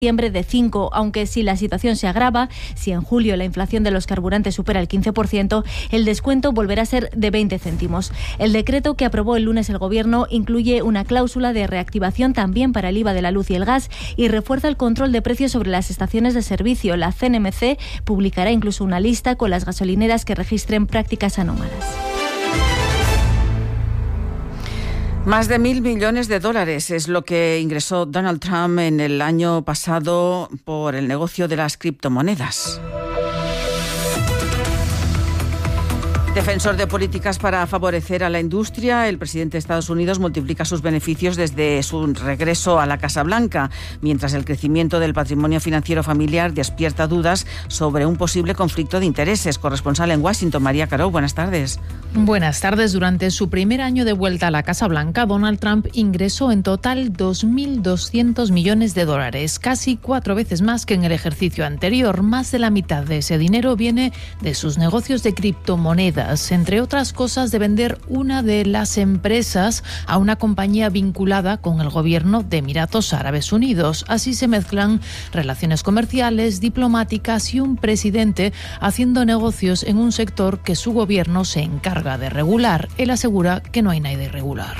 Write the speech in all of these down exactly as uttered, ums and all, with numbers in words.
de cinco, aunque si la situación se agrava, si en julio la inflación de los carburantes supera el quince por ciento, el descuento volverá a ser de veinte céntimos. El decreto que aprobó el lunes el Gobierno incluye una cláusula de reactivación también para el I V A de la luz y el gas y refuerza el control de precios sobre las estaciones de servicio. La C N M C publicará incluso una lista con las gasolineras que registren prácticas anómalas. Más de mil millones de dólares es lo que ingresó Donald Trump en el año pasado por el negocio de las criptomonedas. Defensor de políticas para favorecer a la industria, el presidente de Estados Unidos multiplica sus beneficios desde su regreso a la Casa Blanca, mientras el crecimiento del patrimonio financiero familiar despierta dudas sobre un posible conflicto de intereses. Corresponsal en Washington, María Caro, buenas tardes. Buenas tardes. Durante su primer año de vuelta a la Casa Blanca, Donald Trump ingresó en total dos mil doscientos millones de dólares, casi cuatro veces más que en el ejercicio anterior. Más de la mitad de ese dinero viene de sus negocios de criptomonedas, entre otras cosas de vender una de las empresas a una compañía vinculada con el gobierno de Emiratos Árabes Unidos. Así se mezclan relaciones comerciales, diplomáticas y un presidente haciendo negocios en un sector que su gobierno se encarga de regular. Él asegura que no hay nada irregular.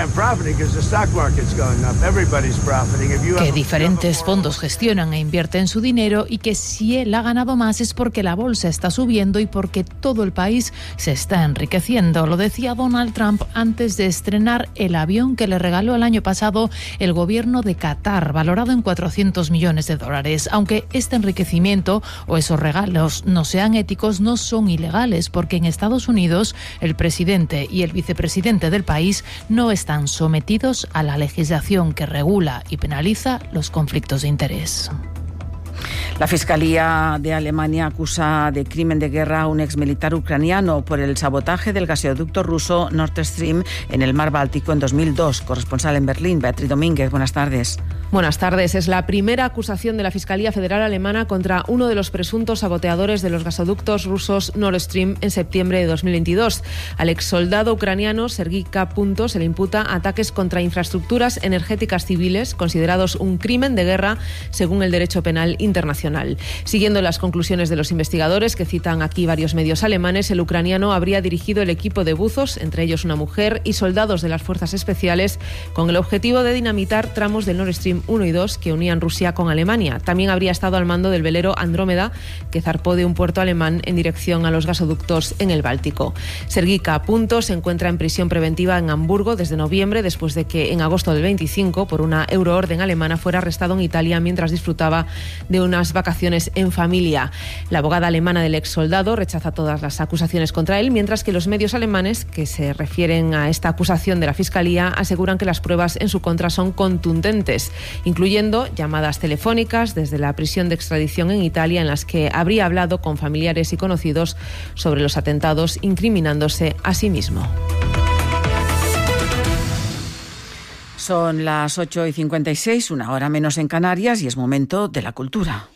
Que diferentes fondos gestionan e invierten su dinero y que si él ha ganado más es porque la bolsa está subiendo y porque todo el país se está enriqueciendo. Lo decía Donald Trump antes de estrenar el avión que le regaló el año pasado el gobierno de Qatar, valorado en cuatrocientos millones de dólares. Aunque este enriquecimiento o esos regalos no sean éticos, no son ilegales, porque en Estados Unidos el presidente y el vicepresidente del país no están sometidos a la legislación que regula y penaliza los conflictos de interés. La Fiscalía de Alemania acusa de crimen de guerra a un exmilitar ucraniano por el sabotaje del gasoducto ruso Nord Stream en el mar Báltico en dos mil dos. Corresponsal en Berlín, Beatriz Domínguez, buenas tardes. Buenas tardes. Es la primera acusación de la Fiscalía Federal Alemana contra uno de los presuntos saboteadores de los gasoductos rusos Nord Stream en septiembre de dos mil veintidós. Al exsoldado ucraniano Sergei K. se le imputa ataques contra infraestructuras energéticas civiles, considerados un crimen de guerra según el derecho penal internacional. Siguiendo las conclusiones de los investigadores, que citan aquí varios medios alemanes, el ucraniano habría dirigido el equipo de buzos, entre ellos una mujer, y soldados de las fuerzas especiales, con el objetivo de dinamitar tramos del Nord Stream uno y dos que unían Rusia con Alemania. También habría estado al mando del velero Andrómeda, que zarpó de un puerto alemán en dirección a los gasoductos en el Báltico. Sergei K. se encuentra en prisión preventiva en Hamburgo desde noviembre, después de que en agosto del veinticinco, por una euroorden alemana, fuera arrestado en Italia mientras disfrutaba de unas vacaciones en familia. La abogada alemana del ex soldado rechaza todas las acusaciones contra él, mientras que los medios alemanes que se refieren a esta acusación de la Fiscalía aseguran que las pruebas en su contra son contundentes, incluyendo llamadas telefónicas desde la prisión de extradición en Italia en las que habría hablado con familiares y conocidos sobre los atentados, incriminándose a sí mismo. Son las ocho y cincuenta y seis, una hora menos en Canarias, y es momento de la cultura.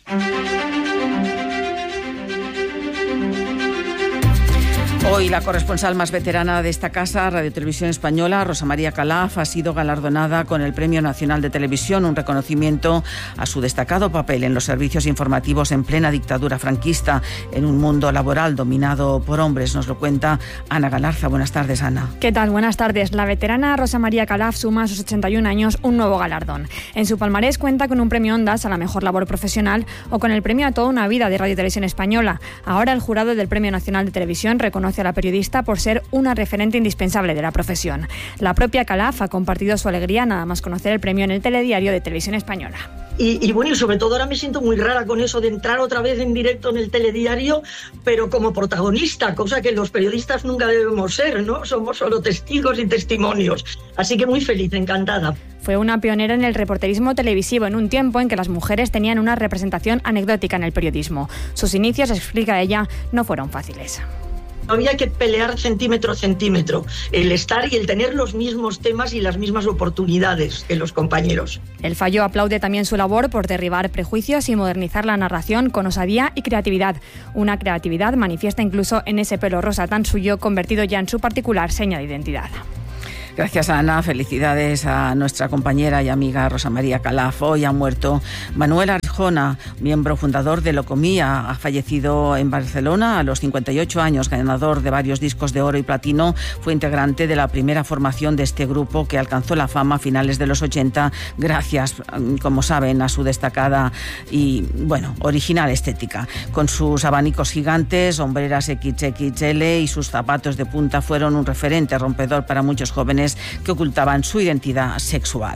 Hoy la corresponsal más veterana de esta casa, Radio Televisión Española, Rosa María Calaf, ha sido galardonada con el Premio Nacional de Televisión, un reconocimiento a su destacado papel en los servicios informativos en plena dictadura franquista, en un mundo laboral dominado por hombres. Nos lo cuenta Ana Galarza. Buenas tardes, Ana. ¿Qué tal? Buenas tardes. La veterana Rosa María Calaf suma a sus ochenta y un años un nuevo galardón. En su palmarés cuenta con un premio Ondas a la mejor labor profesional o con el premio a toda una vida de Radio Televisión Española. Ahora el jurado del Premio Nacional de Televisión reconoce a la periodista por ser una referente indispensable de la profesión. La propia Calaf ha compartido su alegría nada más conocer el premio en el telediario de Televisión Española. Y, y bueno, y sobre todo ahora me siento muy rara con eso de entrar otra vez en directo en el telediario, pero como protagonista, cosa que los periodistas nunca debemos ser, ¿no? Somos solo testigos y testimonios. Así que muy feliz, encantada. Fue una pionera en el reporterismo televisivo en un tiempo en que las mujeres tenían una representación anecdótica en el periodismo. Sus inicios, explica ella, no fueron fáciles. Había que pelear centímetro a centímetro, el estar y el tener los mismos temas y las mismas oportunidades que los compañeros. El Fallo aplaude también su labor por derribar prejuicios y modernizar la narración con osadía y creatividad. Una creatividad manifiesta incluso en ese pelo rosa tan suyo, convertido ya en su particular seña de identidad. Gracias, Ana. Felicidades a nuestra compañera y amiga Rosa María Calaf. Hoy ha muerto Manuel Arjona, miembro fundador de Locomía. Ha fallecido en Barcelona a los cincuenta y ocho años, ganador de varios discos de oro y platino. Fue integrante de la primera formación de este grupo que alcanzó la fama a finales de los ochenta, gracias, como saben, a su destacada y, bueno, original estética. Con sus abanicos gigantes, hombreras equis equis ele y sus zapatos de punta fueron un referente rompedor para muchos jóvenes que ocultaban su identidad sexual.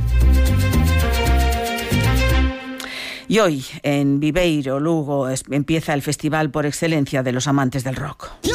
Y hoy, en Viveiro, Lugo, empieza el festival por excelencia de los amantes del rock.